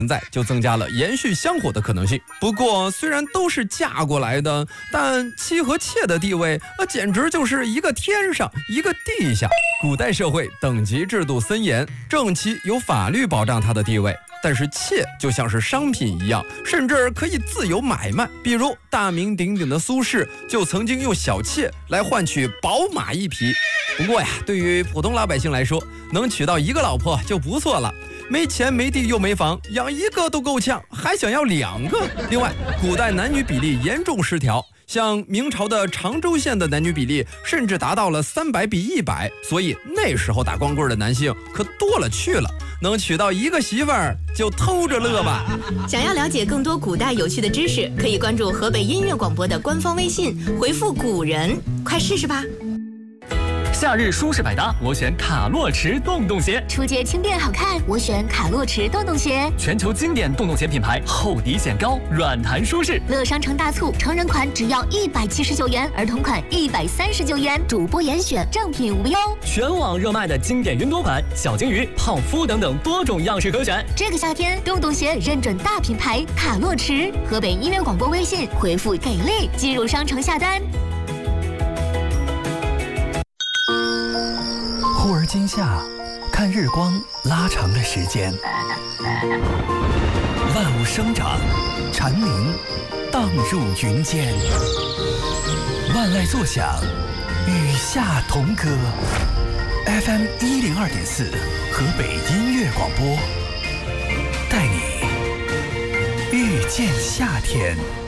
在，就增加了延续香火的可能性。不过，虽然都是嫁过来的，但妻和妾的地位，简直就是一个天上一个地下。古代社会等级制度森严，正妻有法律保障她的地位。但是妾就像是商品一样，甚至可以自由买卖。比如大名鼎鼎的苏轼就曾经用小妾来换取宝马一匹。不过呀，对于普通老百姓来说，能娶到一个老婆就不错了。没钱没地又没房，养一个都够呛，还想要2个。另外，古代男女比例严重失调，像明朝的常州县的男女比例甚至达到了300比100，所以那时候打光棍的男性可多了去了。能娶到1个媳妇儿就偷着乐吧。 想要了解更多古代有趣的知识，可以关注河北音乐广播的官方微信，回复古人，快试试吧。 夏日舒适百搭，我选卡洛驰洞洞鞋。 出街轻便好看，我选卡洛驰洞洞鞋。 全球经典洞洞鞋品牌，厚底显高，软弹舒适。 乐商城大促，成人款只要179元，儿童款139元，主播严选，正品无忧。 全网热卖的经典云朵款、小金鱼、泡芙等等多种样式可选。 这个夏天，洞洞鞋认准大品牌卡洛驰。河北音乐广播微信回复给力，进入商城下单。 忽而今夏，看日光拉长了时间，万物生长，蝉鸣荡入云间，万籁作响，与夏同歌。FM 102.4，河北音乐广播，带你遇见夏天。